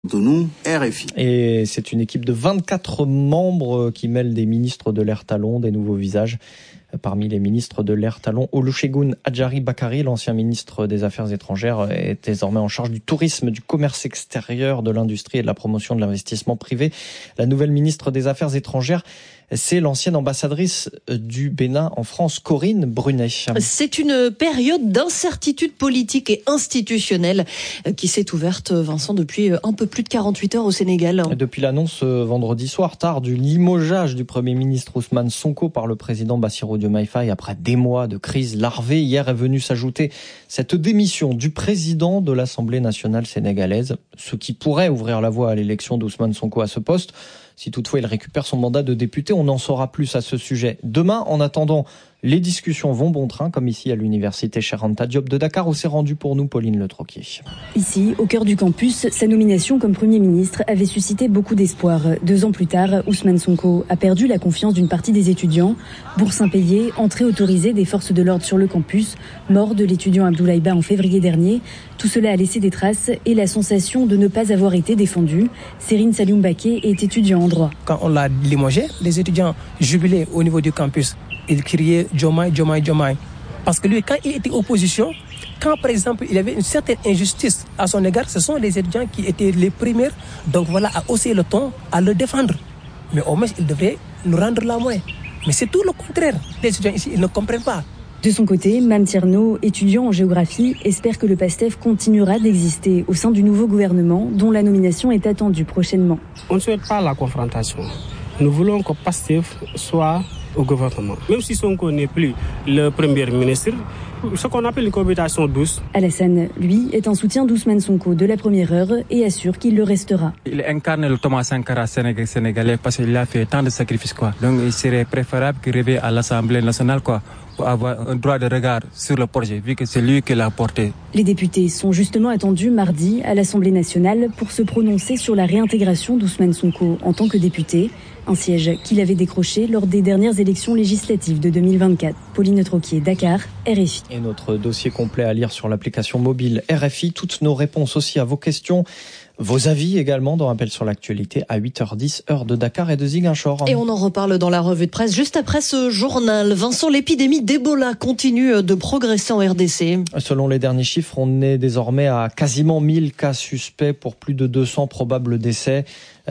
De nous, RFI. Et c'est une équipe de 24 membres qui mêle des ministres de l'Air Talon, des nouveaux visages. Parmi les ministres de l'Air Talon, Olusegun Adjari Bakari, l'ancien ministre des Affaires étrangères, est désormais en charge du tourisme, du commerce extérieur, de l'industrie et de la promotion de l'investissement privé. La nouvelle ministre des Affaires étrangères, c'est l'ancienne ambassadrice du Bénin en France, Corinne Brunet. C'est une période d'incertitude politique et institutionnelle qui s'est ouverte, Vincent, depuis un peu plus de 48 heures au Sénégal. Depuis l'annonce vendredi soir tard du limogeage du Premier ministre Ousmane Sonko par le président Bassirou Diomaye Faye après des mois de crise larvée, hier est venue s'ajouter cette démission du président de l'Assemblée nationale sénégalaise, ce qui pourrait ouvrir la voie à l'élection d'Ousmane Sonko à ce poste. Si toutefois il récupère son mandat de député, on en saura plus à ce sujet demain. En attendant, les discussions vont bon train, comme ici à l'université Cheikh Anta Diop de Dakar, où s'est rendue pour nous Pauline Le Troquier. Ici, au cœur du campus, sa nomination comme Premier ministre avait suscité beaucoup d'espoir. 2 ans plus tard, Ousmane Sonko a perdu la confiance d'une partie des étudiants. Bourse impayée, entrée autorisée des forces de l'ordre sur le campus, mort de l'étudiant Abdoulaye Ba en février dernier. Tout cela a laissé des traces et la sensation de ne pas avoir été défendu. Serine Salium Baké est étudiant en droit. Quand on l'a limogé, les étudiants jubilaient au niveau du campus. Ils criaient « Diomaye, Diomaye, Diomaye ». Parce que lui, quand il était opposition, quand par exemple il y avait une certaine injustice à son égard, ce sont les étudiants qui étaient les premiers, donc voilà, à hausser le ton, à le défendre. Mais au moins, il devrait nous rendre la main. Mais c'est tout le contraire. Les étudiants ici, ils ne comprennent pas. De son côté, Mame Tierno, étudiant en géographie, espère que le PASTEF continuera d'exister au sein du nouveau gouvernement, dont la nomination est attendue prochainement. On ne souhaite pas la confrontation. Nous voulons que PASTEF soit au gouvernement. Même si Sonko n'est plus le Premier ministre, ce qu'on appelle une cohabitation douce. Alassane, lui, est un soutien d'Ousmane Sonko de la première heure et assure qu'il le restera. Il incarne le Thomas Sankara sénégalais parce qu'il a fait tant de sacrifices, quoi. Donc il serait préférable qu'il revienne à l'Assemblée nationale, quoi, pour avoir un droit de regard sur le projet, vu que c'est lui qui l'a porté. Les députés sont justement attendus mardi à l'Assemblée nationale pour se prononcer sur la réintégration d'Ousmane Sonko en tant que député. Un siège qu'il avait décroché lors des dernières élections législatives de 2024. Pauline Troquier, Dakar, RFI. Et notre dossier complet à lire sur l'application mobile RFI. Toutes nos réponses aussi à vos questions, vos avis également dans Appel sur l'actualité à 8h10, heure de Dakar et de Ziguinchor. Et on en reparle dans la revue de presse juste après ce journal. Vincent, l'épidémie d'Ebola continue de progresser en RDC. Selon les derniers chiffres, on est désormais à quasiment 1000 cas suspects pour plus de 200 probables décès.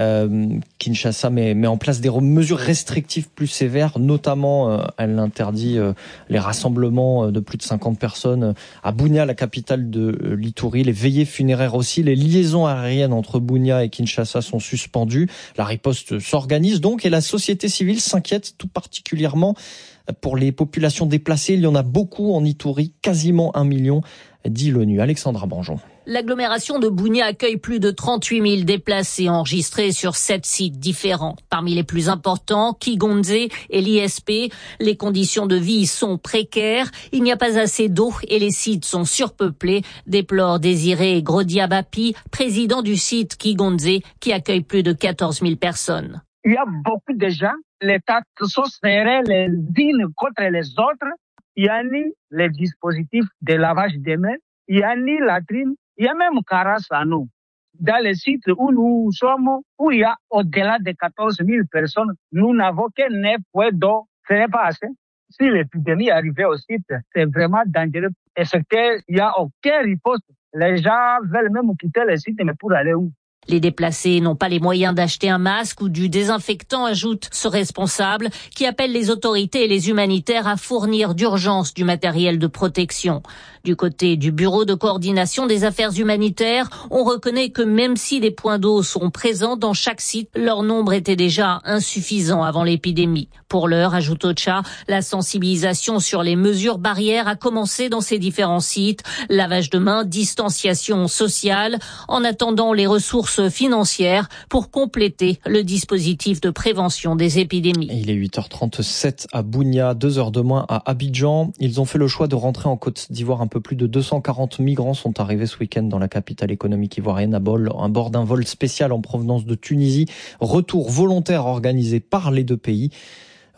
Kinshasa met en place des mesures restrictives plus sévères, notamment elle interdit les rassemblements de plus de 50 personnes à Bunia, la capitale de l'Ituri, les veillées funéraires aussi, les liaisons aériennes entre Bunia et Kinshasa sont suspendues. La riposte s'organise donc et la société civile s'inquiète tout particulièrement pour les populations déplacées. Il y en a beaucoup en Ituri, quasiment 1 million, dit l'ONU. Alexandra Banjon. L'agglomération de Bunia accueille plus de 38 000 déplacés enregistrés sur 7 sites différents. Parmi les plus importants, Kigonze et l'ISP. Les conditions de vie sont précaires. Il n'y a pas assez d'eau et les sites sont surpeuplés, déplore Désiré Grodiabapi, président du site Kigonze, qui accueille plus de 14 000 personnes. Il y a beaucoup de gens, l'État sont serrés les unes contre les autres. Il y a ni les dispositifs de lavage des mains, il y a ni latrine. Il y a même Caras à nous. Dans les sites où nous sommes, où il y a au-delà de 14 000 personnes, nous n'avons que 9 points d'eau. Ce n'est pas assez. Si l'épidémie arrivait au site, c'est vraiment dangereux. Et c'est qu'il n'y a aucun riposte. Les gens veulent même quitter le site, mais pour aller où? Les déplacés n'ont pas les moyens d'acheter un masque ou du désinfectant, ajoute ce responsable, qui appelle les autorités et les humanitaires à fournir d'urgence du matériel de protection. Du côté du Bureau de coordination des affaires humanitaires, on reconnaît que même si des points d'eau sont présents dans chaque site, leur nombre était déjà insuffisant avant l'épidémie. Pour l'heure, ajoute Ocha, la sensibilisation sur les mesures barrières a commencé dans ces différents sites. Lavage de mains, distanciation sociale, en attendant les ressources financières pour compléter le dispositif de prévention des épidémies. Il est 8h37 à Bunia, 2 heures de moins à Abidjan. Ils ont fait le choix de rentrer en Côte d'Ivoire. Un peu plus de 240 migrants sont arrivés ce week-end dans la capitale économique ivoirienne à bord d'un vol spécial en provenance de Tunisie. Retour volontaire organisé par les deux pays.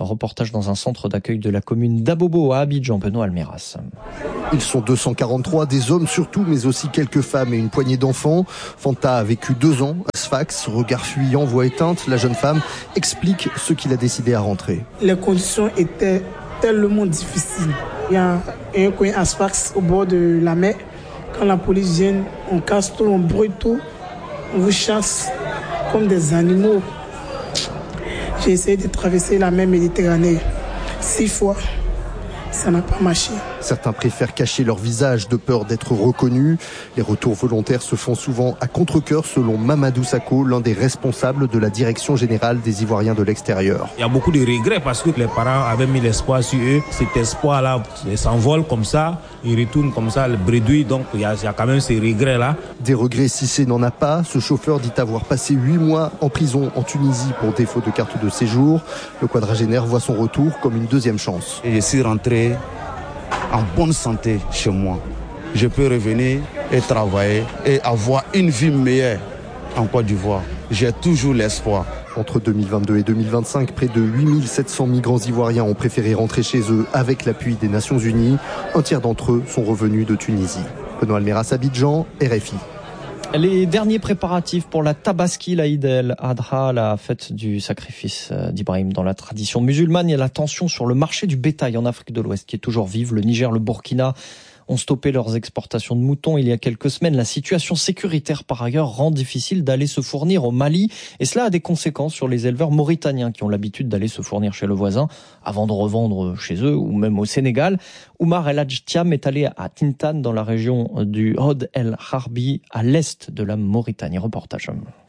Reportage dans un centre d'accueil de la commune d'Abobo à Abidjan, Benoît Almeras. Ils sont 243, des hommes surtout, mais aussi quelques femmes et une poignée d'enfants. Fanta a vécu 2 ans à Sfax, regard fuyant, voix éteinte. La jeune femme explique ce qu'il a décidé à rentrer. Les conditions étaient tellement difficiles. Il y a un coin à Sfax au bord de la mer. Quand la police vient, on casse tout, on brûle tout, on vous chasse comme des animaux. J'ai essayé de traverser la mer Méditerranée 6 fois. Ça n'a pas marché. Certains préfèrent cacher leur visage de peur d'être reconnus. Les retours volontaires se font souvent à contre-cœur, selon Mamadou Sakho, l'un des responsables de la Direction générale des Ivoiriens de l'extérieur. Il y a beaucoup de regrets parce que les parents avaient mis l'espoir sur eux. Cet espoir-là s'envole comme ça, il retourne comme ça, le bredouille. Donc il y a quand même ces regrets-là. Des regrets, Cissé n'en a pas. Ce chauffeur dit avoir passé 8 mois en prison en Tunisie pour défaut de carte de séjour. Le quadragénaire voit son retour comme une deuxième chance. Et je suis rentré en bonne santé chez moi. Je peux revenir et travailler et avoir une vie meilleure en Côte d'Ivoire. J'ai toujours l'espoir. Entre 2022 et 2025, près de 8700 migrants ivoiriens ont préféré rentrer chez eux avec l'appui des Nations Unies. Un tiers d'entre eux sont revenus de Tunisie. Benoît Almeras, Abidjan, RFI. Les derniers préparatifs pour la Tabaski, la Eid el-Adha, la fête du sacrifice d'Ibrahim dans la tradition musulmane. Il y a la tension sur le marché du bétail en Afrique de l'Ouest qui est toujours vive. Le Niger, le Burkina ont stoppé leurs exportations de moutons il y a quelques semaines. La situation sécuritaire, par ailleurs, rend difficile d'aller se fournir au Mali. Et cela a des conséquences sur les éleveurs mauritaniens qui ont l'habitude d'aller se fournir chez le voisin avant de revendre chez eux ou même au Sénégal. Oumar El Hadj Thiam est allé à Tintan dans la région du Hod El Harbi à l'est de la Mauritanie. Reportage.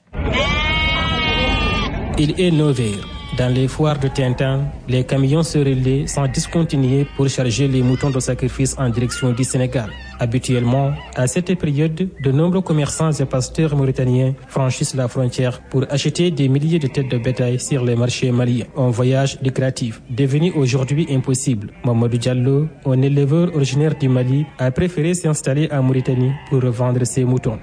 Il est 9h. Dans les foires de Tintan, les camions se relaient sans discontinuer pour charger les moutons de sacrifice en direction du Sénégal. Habituellement, à cette période, de nombreux commerçants et pasteurs mauritaniens franchissent la frontière pour acheter des milliers de têtes de bétail sur les marchés maliens. Un voyage lucratif, devenu aujourd'hui impossible. Mamadou Diallo, un éleveur originaire du Mali, a préféré s'installer en Mauritanie pour revendre ses moutons.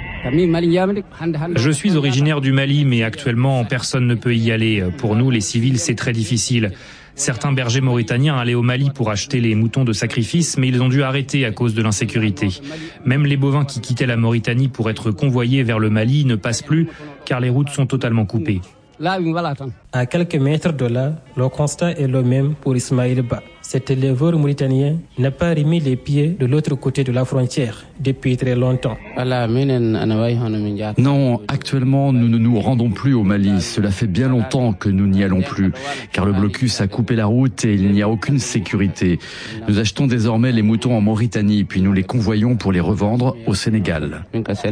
Je suis originaire du Mali, mais actuellement, personne ne peut y aller. Pour nous, les civils, c'est très difficile. Certains bergers mauritaniens allaient au Mali pour acheter les moutons de sacrifice, mais ils ont dû arrêter à cause de l'insécurité. Même les bovins qui quittaient la Mauritanie pour être convoyés vers le Mali ne passent plus, car les routes sont totalement coupées. À quelques mètres de là, le constat est le même pour Ismaïl Ba. Cet éleveur mauritanien n'a pas remis les pieds de l'autre côté de la frontière depuis très longtemps. Non, actuellement, nous ne nous rendons plus au Mali. Cela fait bien longtemps que nous n'y allons plus, car le blocus a coupé la route et il n'y a aucune sécurité. Nous achetons désormais les moutons en Mauritanie, puis nous les convoyons pour les revendre au Sénégal.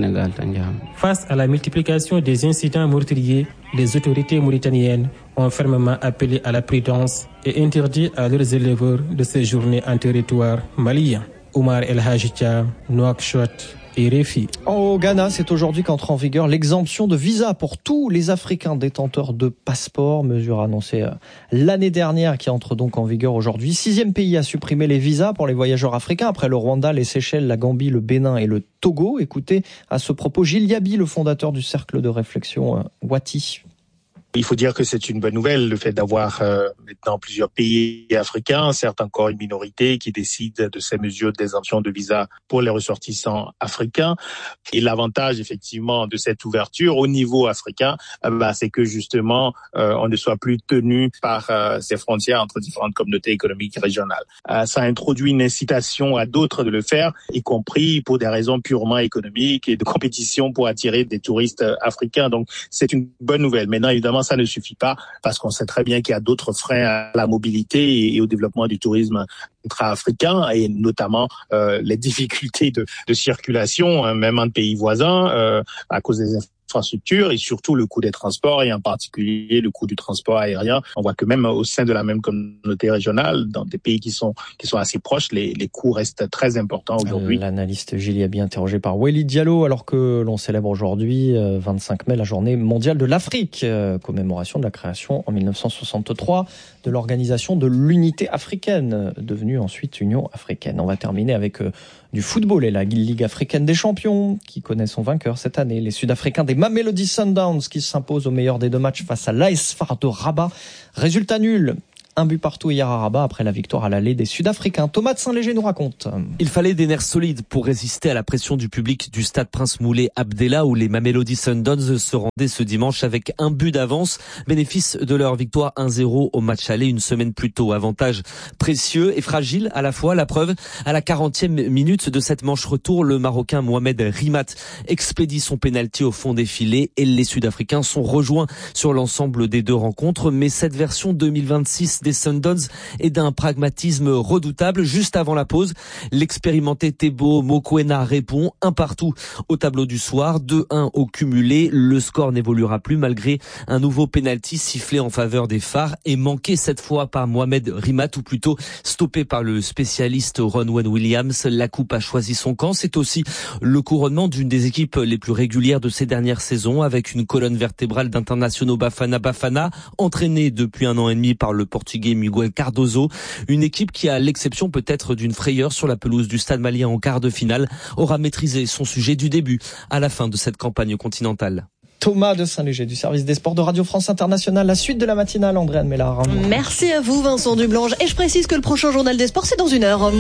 Face à la multiplication des incidents meurtriers, les autorités mauritaniennes ont fermement appelé à la prudence et interdit à leurs éleveurs de séjourner en territoire malien. Oumar El Hadj Thiam, Nouakchott et RFI. Au Ghana, c'est aujourd'hui qu'entre en vigueur l'exemption de visa pour tous les Africains détenteurs de passeports. Mesure annoncée l'année dernière qui entre donc en vigueur aujourd'hui. 6e pays à supprimer les visas pour les voyageurs africains après le Rwanda, les Seychelles, la Gambie, le Bénin et le Togo. Écoutez à ce propos Gilles Yabi, le fondateur du cercle de réflexion Wati. Il faut dire que c'est une bonne nouvelle, le fait d'avoir maintenant plusieurs pays africains, certes encore une minorité qui décide de ces mesures d'exemption de visa pour les ressortissants africains. Et l'avantage effectivement de cette ouverture au niveau africain, c'est que justement on ne soit plus tenu par ces frontières entre différentes communautés économiques régionales. Ça introduit une incitation à d'autres de le faire, y compris pour des raisons purement économiques et de compétition pour attirer des touristes africains. Donc c'est une bonne nouvelle. Maintenant évidemment ça ne suffit pas parce qu'on sait très bien qu'il y a d'autres freins à la mobilité et au développement du tourisme intra-africain et notamment les difficultés de circulation, même entre pays voisins, à cause des infrastructures et surtout le coût des transports et en particulier le coût du transport aérien. On voit que même au sein de la même communauté régionale, dans des pays qui sont assez proches, les coûts restent très importants aujourd'hui. L'analyste Gilles Yabi interrogé par Weli Diallo, alors que l'on célèbre aujourd'hui, 25 mai, la journée mondiale de l'Afrique, commémoration de la création en 1963 de l'Organisation de l'Unité africaine, devenue ensuite Union africaine. On va terminer avec du football et la Ligue africaine des champions qui connaît son vainqueur cette année. Les Sud-Africains des Mamelodi Sundowns qui s'imposent au meilleur des deux matchs face à l'AS FAR de Rabat. Résultat nul, Un but partout hier à Rabat après la victoire à l'aller des Sud-Africains. Thomas de Saint-Léger nous raconte. Il fallait des nerfs solides pour résister à la pression du public du stade Prince Moulay Abdellah où les Mamelodi Sundowns se rendaient ce dimanche avec un but d'avance. Bénéfice de leur victoire 1-0 au match aller une semaine plus tôt. Avantage précieux et fragile à la fois. La preuve, à la 40e minute de cette manche retour, le Marocain Mohamed Rimat expédie son pénalty au fond des filets et les Sud-Africains sont rejoints sur l'ensemble des deux rencontres. Mais cette version 2026 des Sundowns est d'un pragmatisme redoutable. Juste avant la pause, l'expérimenté Tebo Mokoena répond 1-1 au tableau du soir, 2-1 au cumulé. Le score n'évoluera plus malgré un nouveau pénalty sifflé en faveur des Phares et manqué cette fois par Mohamed Rimat, ou plutôt stoppé par le spécialiste Ronwen Williams. La coupe a choisi son camp. C'est aussi le couronnement d'une des équipes les plus régulières de ces dernières saisons, avec une colonne vertébrale d'internationaux Bafana, entraînée depuis 1 an et demi par le Portugais Miguel Cardoso. Une équipe qui, à l'exception peut-être d'une frayeur sur la pelouse du Stade Malien en quart de finale, aura maîtrisé son sujet du début à la fin de cette campagne continentale. Thomas de Saint-Léger du service des sports de Radio France Internationale. La suite de la matinale, Andréane Mélard. Merci à vous, Vincent Dublange. Et je précise que le prochain journal des sports, c'est dans 1 heure.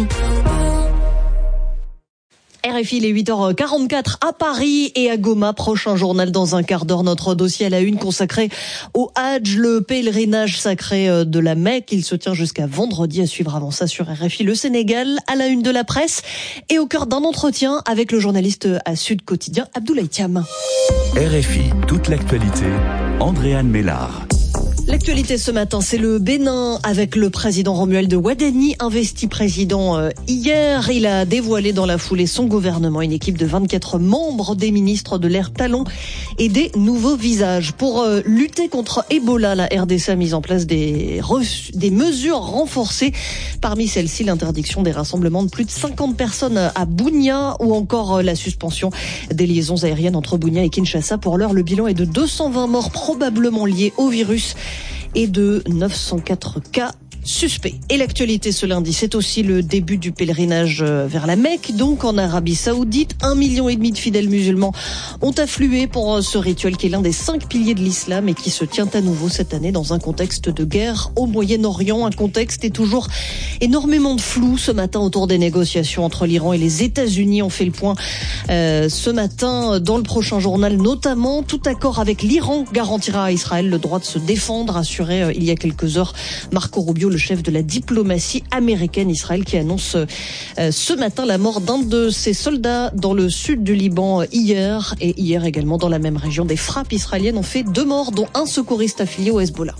RFI, il est 8h44 à Paris et à Goma. Prochain journal dans un quart d'heure. Notre dossier à la une consacré au Hadj, le pèlerinage sacré de la Mecque. Il se tient jusqu'à vendredi. À suivre avant ça sur RFI. Le Sénégal à la une de la presse et au cœur d'un entretien avec le journaliste à Sud Quotidien, Abdoulaye Thiam. RFI, toute l'actualité, Andréane Mélard. L'actualité ce matin, c'est le Bénin avec le président Romuald Wadani, investi président hier. Il a dévoilé dans la foulée son gouvernement, une équipe de 24 membres, des ministres de l'air talon et des nouveaux visages. Pour lutter contre Ebola, la RDC a mis en place des mesures renforcées. Parmi celles-ci, l'interdiction des rassemblements de plus de 50 personnes à Bunia ou encore la suspension des liaisons aériennes entre Bunia et Kinshasa. Pour l'heure, le bilan est de 220 morts probablement liés au virus et de 904 cas suspects. Et l'actualité ce lundi, c'est aussi le début du pèlerinage vers la Mecque, donc en Arabie Saoudite. 1,5 million de fidèles musulmans ont afflué pour ce rituel qui est l'un des 5 piliers de l'islam et qui se tient à nouveau cette année dans un contexte de guerre au Moyen-Orient. Un contexte et toujours énormément de flou ce matin autour des négociations entre l'Iran et les États-Unis. On fait le point ce matin dans le prochain journal, notamment tout accord avec l'Iran garantira à Israël le droit de se défendre, assuré il y a quelques heures Marco Rubio, le chef de la diplomatie américaine. Israël qui annonce ce matin la mort d'un de ses soldats dans le sud du Liban hier. Et hier également dans la même région, des frappes israéliennes ont fait 2 morts, dont un secouriste affilié au Hezbollah.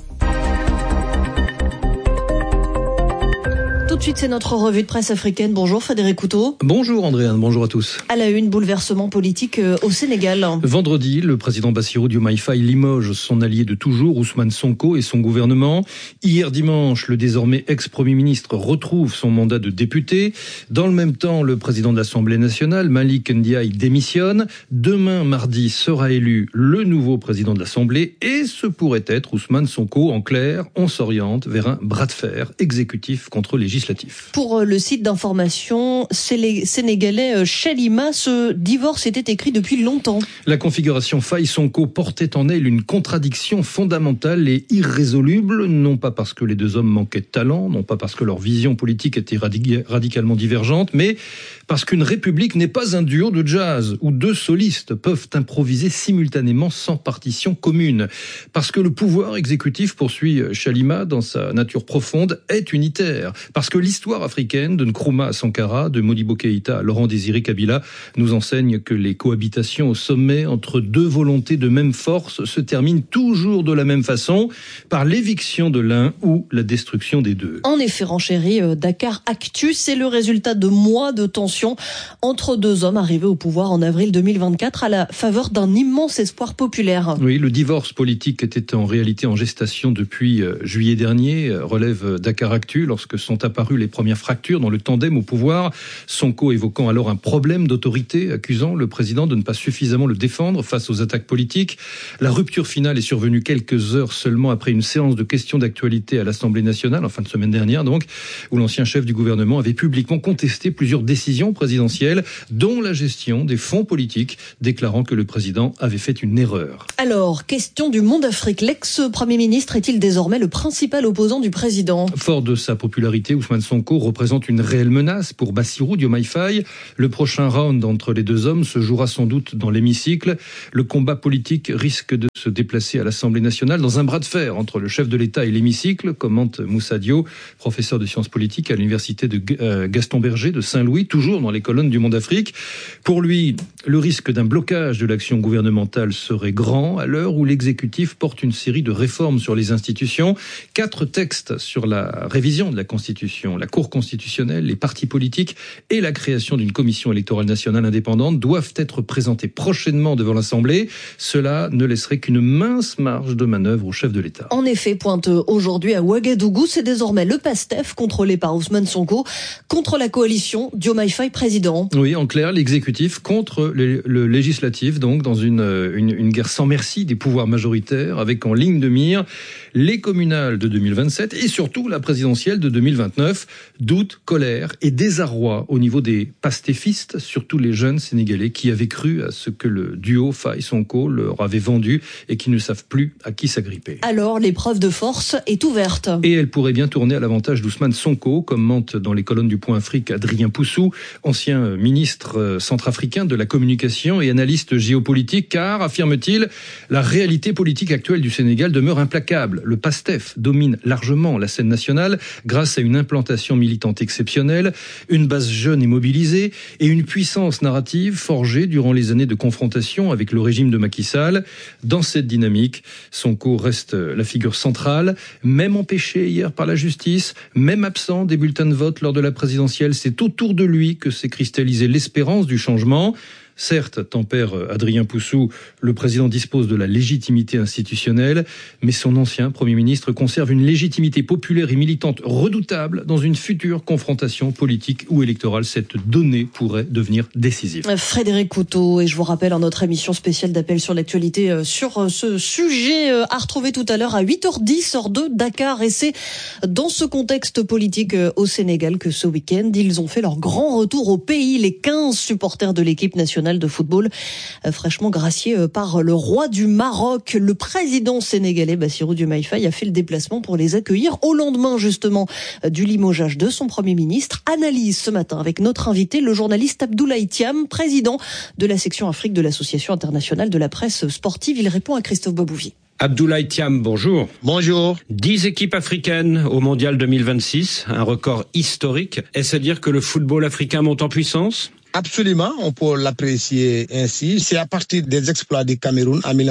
Tout de suite, c'est notre revue de presse africaine. Bonjour Frédéric Couteau. Bonjour Andréane, bonjour à tous. À la une, bouleversement politique au Sénégal. Vendredi, le président Bassirou Diomaye Faye limoge son allié de toujours, Ousmane Sonko, et son gouvernement. Hier dimanche, le désormais ex-premier ministre retrouve son mandat de député. Dans le même temps, le président de l'Assemblée nationale, Malick Ndiaye, démissionne. Demain, mardi, sera élu le nouveau président de l'Assemblée et ce pourrait être Ousmane Sonko. En clair, on s'oriente vers un bras de fer exécutif contre législatif. Pour le site d'information sénégalais Shalima, ce divorce était écrit depuis longtemps. La configuration Faye-Sonko portait en elle une contradiction fondamentale et irrésoluble, non pas parce que les deux hommes manquaient de talent, non pas parce que leur vision politique était radicalement divergente, mais parce qu'une république n'est pas un duo de jazz où 2 solistes peuvent improviser simultanément sans partition commune. Parce que le pouvoir exécutif, poursuit Shalima dans sa nature profonde, est unitaire. Parce que l'histoire africaine, de Nkrumah à Sankara, de Modibo Keïta à Laurent Désiré Kabila, nous enseigne que les cohabitations au sommet entre 2 volontés de même force se terminent toujours de la même façon, par l'éviction de l'un ou la destruction des deux. En effet, renchéri Dakar Actu, c'est le résultat de mois de tension entre 2 hommes arrivés au pouvoir en avril 2024 à la faveur d'un immense espoir populaire. Oui, le divorce politique était en réalité en gestation depuis juillet dernier, relève Dakar Actu, lorsque sont apparus apparu les premières fractures dans le tandem au pouvoir. Sonko évoquant alors un problème d'autorité, accusant le président de ne pas suffisamment le défendre face aux attaques politiques. La rupture finale est survenue quelques heures seulement après une séance de questions d'actualité à l'Assemblée nationale, en fin de semaine dernière donc, où l'ancien chef du gouvernement avait publiquement contesté plusieurs décisions présidentielles, dont la gestion des fonds politiques, déclarant que le président avait fait une erreur. Alors, question du Monde Afrique. L'ex-premier ministre est-il désormais le principal opposant du président ? Fort de sa popularité, Ousmane Sonko représente une réelle menace pour Bassirou Diomaye Faye. Le prochain round entre les deux hommes se jouera sans doute dans l'hémicycle. Le combat politique risque de se déplacer à l'Assemblée nationale dans un bras de fer entre le chef de l'État et l'hémicycle, commente Moussa Dio, professeur de sciences politiques à l'université de Gaston Berger de Saint-Louis, toujours dans les colonnes du Monde Afrique. Pour lui, le risque d'un blocage de l'action gouvernementale serait grand à l'heure où l'exécutif porte une série de réformes sur les institutions. 4 textes sur la révision de la Constitution, la Cour constitutionnelle, les partis politiques et la création d'une commission électorale nationale indépendante doivent être présentés prochainement devant l'Assemblée. Cela ne laisserait qu'une mince marge de manœuvre au chef de l'État. En effet, pointe aujourd'hui à Ouagadougou, c'est désormais le PASTEF contrôlé par Ousmane Sonko contre la coalition Diomaye Faye président. Oui, en clair, l'exécutif contre le législatif, donc dans une guerre sans merci des pouvoirs majoritaires, avec en ligne de mire les communales de 2027 et surtout la présidentielle de 2029. Doute, colère et désarroi au niveau des pastéfistes, surtout les jeunes Sénégalais qui avaient cru à ce que le duo Faye-Sonko leur avait vendu et qui ne savent plus à qui s'agripper. Alors, l'épreuve de force est ouverte. Et elle pourrait bien tourner à l'avantage d'Ousmane Sonko, commente dans les colonnes du Point Afrique Adrien Poussou, ancien ministre centrafricain de la communication et analyste géopolitique, car, affirme-t-il, la réalité politique actuelle du Sénégal demeure implacable. Le PASTEF domine largement la scène nationale grâce à une implantation militante exceptionnelle, une base jeune et mobilisée et une puissance narrative forgée durant les années de confrontation avec le régime de Macky Sall. Dans cette dynamique, Sonko reste la figure centrale, même empêché hier par la justice, même absent des bulletins de vote lors de la présidentielle. C'est autour de lui que s'est cristallisée l'espérance du changement. Certes, tempère Adrien Poussou, le président dispose de la légitimité institutionnelle, mais son ancien Premier ministre conserve une légitimité populaire et militante redoutable dans une future confrontation politique ou électorale. Cette donnée pourrait devenir décisive. Frédéric Couteau, et je vous rappelle en notre émission spéciale d'appel sur l'actualité sur ce sujet à retrouver tout à l'heure à 8h10 hors de Dakar. Et c'est dans ce contexte politique au Sénégal que ce week-end, ils ont fait leur grand retour au pays. Les 15 supporters de l'équipe nationale de football, fraîchement gracié par le roi du Maroc. Le président sénégalais Bassirou Diomaye Faye a fait le déplacement pour les accueillir au lendemain justement du limogeage de son Premier ministre. Analyse ce matin avec notre invité, le journaliste Abdoulaye Thiam, président de la section Afrique de l'Association internationale de la presse sportive. Il répond à Christophe Babouvier. Abdoulaye Thiam, bonjour. Bonjour. 10 équipes africaines au Mondial 2026, un record historique. Est-ce à dire que le football africain monte en puissance ? Absolument, on peut l'apprécier ainsi. C'est à partir des exploits du Cameroun en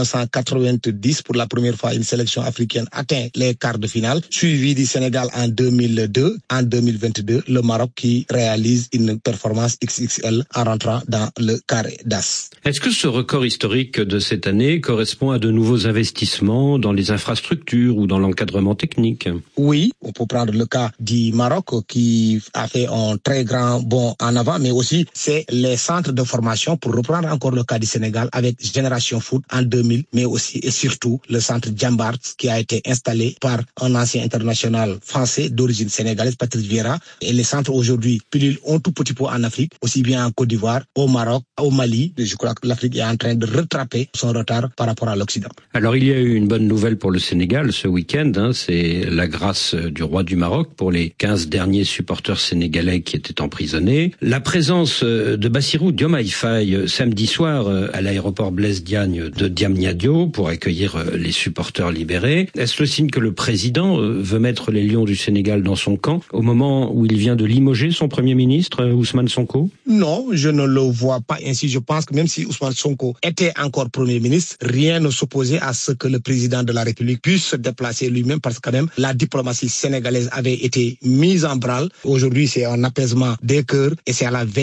1990, pour la première fois, une sélection africaine atteint les quarts de finale, suivi du Sénégal en 2002. En 2022, le Maroc qui réalise une performance XXL en rentrant dans le carré d'as. Est-ce que ce record historique de cette année correspond à de nouveaux investissements dans les infrastructures ou dans l'encadrement technique ? Oui, on peut prendre le cas du Maroc qui a fait un très grand bond en avant, mais aussi c'est les centres de formation, pour reprendre encore le cas du Sénégal avec Génération Foot en 2000, mais aussi et surtout le centre Djambart qui a été installé par un ancien international français d'origine sénégalaise, Patrice Vieira. Et les centres aujourd'hui pilulent un tout petit peu en Afrique, aussi bien en Côte d'Ivoire, au Maroc, au Mali. Je crois que l'Afrique est en train de rattraper son retard par rapport à l'Occident. Alors il y a eu une bonne nouvelle pour le Sénégal ce week-end, c'est la grâce du roi du Maroc pour les 15 derniers supporters sénégalais qui étaient emprisonnés. La présence de Bassirou Diomaye Faye samedi soir à l'aéroport Blaise Diagne de Diamniadio pour accueillir les supporters libérés. Est-ce le signe que le président veut mettre les Lions du Sénégal dans son camp au moment où il vient de limoger son Premier ministre Ousmane Sonko ? Non, je ne le vois pas ainsi. Je pense que même si Ousmane Sonko était encore Premier ministre, rien ne s'opposait à ce que le président de la République puisse se déplacer lui-même, parce que quand même la diplomatie sénégalaise avait été mise en branle. Aujourd'hui, c'est un apaisement des cœurs et c'est à la veille de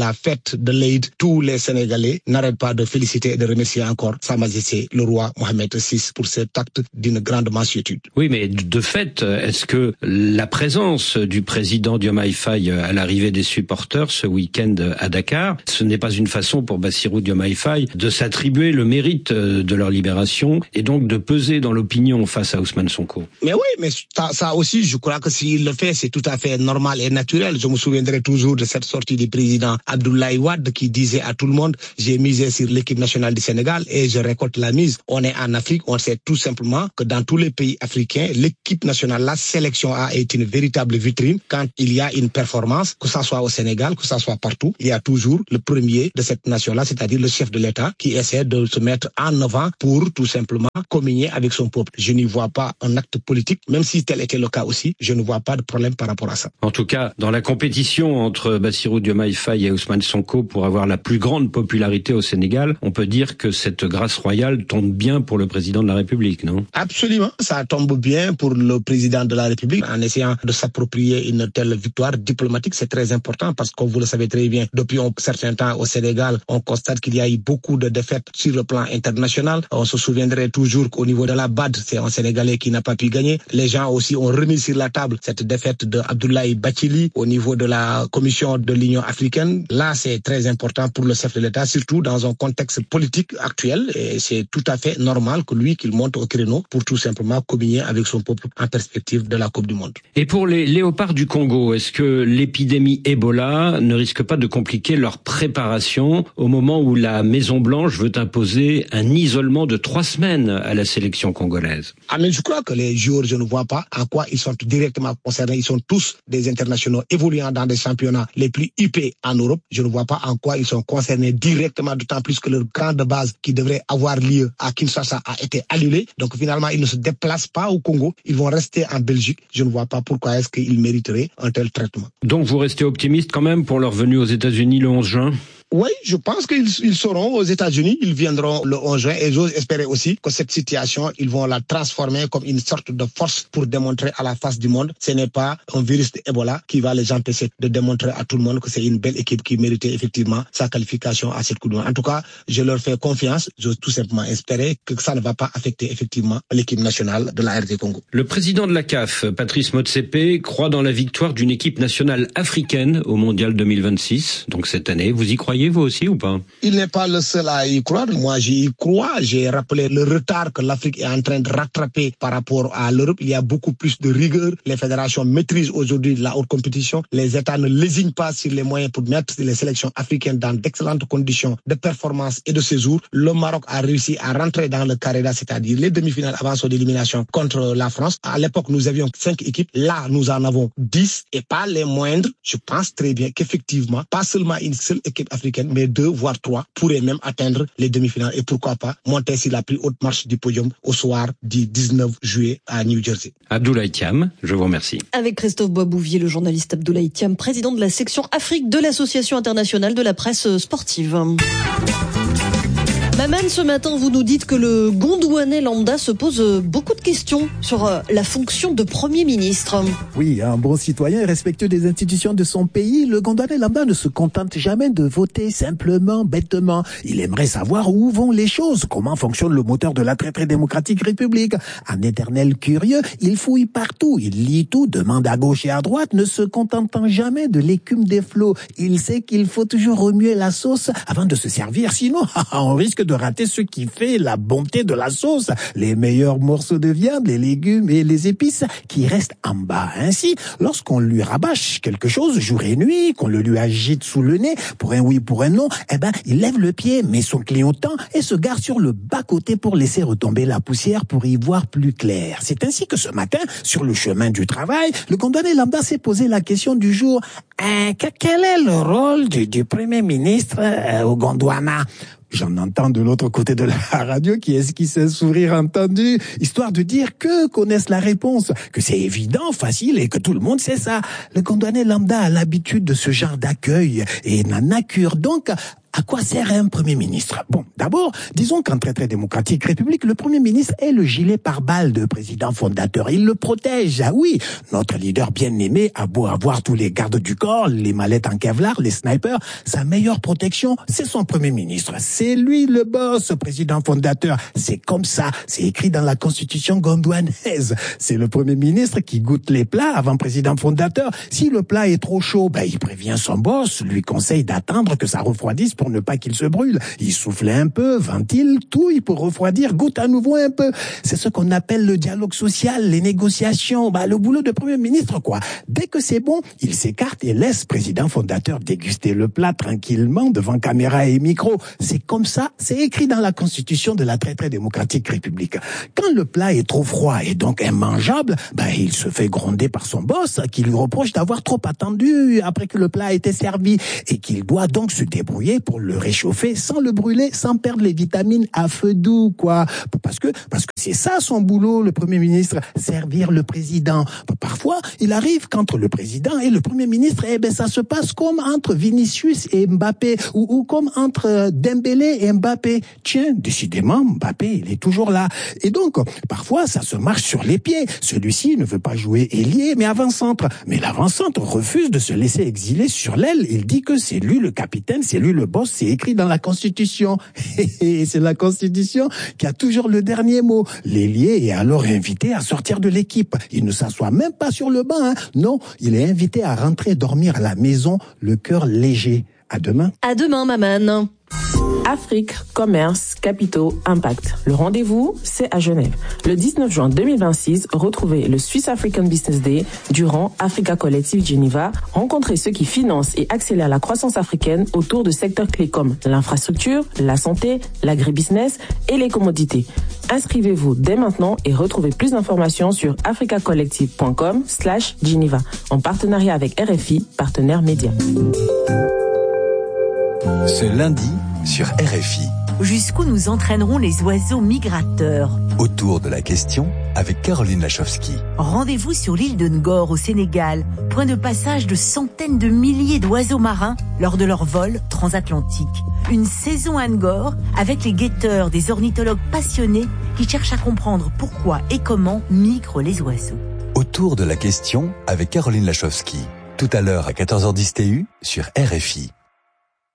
la fête de l'Aïd, tous les Sénégalais n'arrêtent pas de féliciter et de remercier encore Sa Majesté le roi Mohamed VI pour cet acte d'une grande mansuétude. Oui, mais de fait, est-ce que la présence du président Diomaye Faye à l'arrivée des supporters ce week-end à Dakar, ce n'est pas une façon pour Bassirou Diomaye Faye de s'attribuer le mérite de leur libération et donc de peser dans l'opinion face à Ousmane Sonko? Mais oui, mais ça aussi, je crois que s'il le fait, c'est tout à fait normal et naturel. Je me souviendrai toujours de cette sortie du président Abdoulaye Wade qui disait à tout le monde, j'ai misé sur l'équipe nationale du Sénégal et je récolte la mise. On est en Afrique, on sait tout simplement que dans tous les pays africains, l'équipe nationale, la sélection A est une véritable vitrine. Quand il y a une performance, que ça soit au Sénégal, que ça soit partout, il y a toujours le premier de cette nation-là, c'est-à-dire le chef de l'État, qui essaie de se mettre en avant pour tout simplement communier avec son peuple. Je n'y vois pas un acte politique, même si tel était le cas aussi, je ne vois pas de problème par rapport à ça. En tout cas, dans la compétition entre Bassirou Diomaye Faye et Ousmane Sonko pour avoir la plus grande popularité au Sénégal, on peut dire que cette grâce royale tombe bien pour le président de la République, non? Absolument, ça tombe bien pour le président de la République en essayant de s'approprier une telle victoire diplomatique. C'est très important parce que vous le savez très bien, depuis un certain temps au Sénégal, on constate qu'il y a eu beaucoup de défaites sur le plan international. On se souviendrait toujours qu'au niveau de la BAD, c'est un Sénégalais qui n'a pas pu gagner. Les gens aussi ont remis sur la table cette défaite de Abdoulaye Bathily au niveau de la Commission de l'Union africaine. Là, c'est très important pour le chef de l'État, surtout dans un contexte politique actuel. Et c'est tout à fait normal que lui, qu'il monte au créneau pour tout simplement communier avec son peuple en perspective de la Coupe du Monde. Et pour les léopards du Congo, est-ce que l'épidémie Ebola ne risque pas de compliquer leur préparation au moment où la Maison-Blanche veut imposer un isolement de 3 semaines à la sélection congolaise? Ah, mais je crois que les joueurs, je ne vois pas en quoi ils sont directement concernés. Ils sont tous des internationaux évoluant dans des championnats les plus huppés en Europe. Je ne vois pas en quoi ils sont concernés directement, d'autant plus que leur camp de base qui devrait avoir lieu à Kinshasa a été annulé. Donc finalement, ils ne se déplacent pas au Congo. Ils vont rester en Belgique. Je ne vois pas pourquoi est-ce qu'ils mériteraient un tel traitement. Donc vous restez optimiste quand même pour leur venue aux États-Unis le 11 juin? Oui, je pense qu'ils seront aux États-Unis, ils viendront le 11 juin et j'ose espérer aussi que cette situation, ils vont la transformer comme une sorte de force pour démontrer à la face du monde, ce n'est pas un virus d'Ebola qui va les empêcher de démontrer à tout le monde que c'est une belle équipe qui méritait effectivement sa qualification à cette Coupe du Monde. En tout cas, je leur fais confiance, j'ose tout simplement espérer que ça ne va pas affecter effectivement l'équipe nationale de la RD Congo. Le président de la CAF, Patrice Motsepe, croit dans la victoire d'une équipe nationale africaine au Mondial 2026, donc cette année. Vous y croyez vous aussi ou pas? Il n'est pas le seul à y croire. Moi, j'y crois. J'ai rappelé le retard que l'Afrique est en train de rattraper par rapport à l'Europe. Il y a beaucoup plus de rigueur. Les fédérations maîtrisent aujourd'hui la haute compétition. Les États ne lésinent pas sur les moyens pour mettre les sélections africaines dans d'excellentes conditions de performance et de séjour. Le Maroc a réussi à rentrer dans le carré-là, c'est-à-dire les demi-finales avant son élimination contre la France. À l'époque, nous avions 5 équipes. Là, nous en avons 10 et pas les moindres. Je pense très bien qu'effectivement, pas seulement une seule équipe africaine, mais 2 voire 3 pourraient même atteindre les demi-finales et pourquoi pas monter sur la plus haute marche du podium au soir du 19 juillet à New Jersey. Abdoulaye Thiam, je vous remercie. Avec Christophe Boisbouvier, le journaliste Abdoulaye Thiam, président de la section Afrique de l'Association internationale de la presse sportive. Maman, ce matin, vous nous dites que le Gondouanais lambda se pose beaucoup de questions sur la fonction de Premier ministre. Oui, un bon citoyen et respectueux des institutions de son pays, le Gondouanais lambda ne se contente jamais de voter simplement, bêtement. Il aimerait savoir où vont les choses, comment fonctionne le moteur de la très très démocratique République. Un éternel curieux, il fouille partout, il lit tout, demande à gauche et à droite, ne se contentant jamais de l'écume des flots. Il sait qu'il faut toujours remuer la sauce avant de se servir, sinon on risque de rater ce qui fait la bonté de la sauce, les meilleurs morceaux de viande, les légumes et les épices qui restent en bas. Ainsi, lorsqu'on lui rabâche quelque chose jour et nuit, qu'on le lui agite sous le nez, pour un oui, pour un non, il lève le pied, met son clignotant et se gare sur le bas-côté pour laisser retomber la poussière pour y voir plus clair. C'est ainsi que ce matin, sur le chemin du travail, le Gondouanais lambda s'est posé la question du jour. Quel est le rôle du Premier ministre au Gondwana? J'en entends de l'autre côté de la radio qui esquisse un sourire entendu, histoire de dire que connaissent la réponse, que c'est évident, facile et que tout le monde sait ça. Le Gondouanais lambda a l'habitude de ce genre d'accueil et n'en accure donc À quoi sert un Premier ministre? Bon, d'abord, disons qu'en traité démocratique république, le Premier ministre est le gilet pare-balles de président fondateur. Il le protège. Ah oui, notre leader bien-aimé a beau avoir tous les gardes du corps, les mallettes en Kevlar, les snipers, sa meilleure protection, c'est son Premier ministre. C'est lui le boss, président fondateur. C'est comme ça, c'est écrit dans la constitution gondouanaise. C'est le Premier ministre qui goûte les plats avant président fondateur. Si le plat est trop chaud, il prévient son boss, lui conseille d'attendre que ça refroidisse pour ne pas qu'il se brûle. Il souffle un peu, ventile, touille pour refroidir, goûte à nouveau un peu. C'est ce qu'on appelle le dialogue social, les négociations, le boulot de Premier ministre, quoi. Dès que c'est bon, il s'écarte et laisse président fondateur déguster le plat tranquillement devant caméra et micro. C'est comme ça, c'est écrit dans la constitution de la très démocratique république. Quand le plat est trop froid et donc immangeable, il se fait gronder par son boss qui lui reproche d'avoir trop attendu après que le plat a été servi et qu'il doit donc se débrouiller pour le réchauffer sans le brûler, sans perdre les vitamines à feu doux, quoi. Parce que c'est ça son boulot, le Premier ministre, servir le président. Parfois, il arrive qu'entre le président et le Premier ministre, ça se passe comme entre Vinicius et Mbappé ou comme entre Dembélé et Mbappé. Tiens, décidément, Mbappé, il est toujours là. Et donc, parfois, ça se marche sur les pieds. Celui-ci ne veut pas jouer ailier, mais avant-centre. Mais l'avant-centre refuse de se laisser exiler sur l'aile. Il dit que c'est lui le capitaine, c'est lui le boss, c'est écrit dans la Constitution. Et c'est la Constitution qui a toujours le dernier mot. L'ailier est alors invité à sortir de l'équipe. Il ne s'assoit même pas sur le banc, Non, il est invité à rentrer dormir à la maison, le cœur léger. À demain. À demain, Maman. Afrique, commerce, capitaux, impact. Le rendez-vous, c'est à Genève. Le 19 juin 2026, retrouvez le Swiss African Business Day durant Africa Collective Geneva. Rencontrez ceux qui financent et accélèrent la croissance africaine autour de secteurs clés comme l'infrastructure, la santé, l'agribusiness et les commodités. Inscrivez-vous dès maintenant et retrouvez plus d'informations sur africacollective.com/Geneva en partenariat avec RFI, partenaire média. Ce lundi, sur RFI. Jusqu'où nous entraîneront les oiseaux migrateurs? Autour de la question, avec Caroline Lachowski. Rendez-vous sur l'île de Ngor au Sénégal, point de passage de centaines de milliers d'oiseaux marins lors de leur vol transatlantique. Une saison à Ngor avec les guetteurs, des ornithologues passionnés qui cherchent à comprendre pourquoi et comment migrent les oiseaux. Autour de la question, avec Caroline Lachowski. Tout à l'heure à 14h10 TU sur RFI.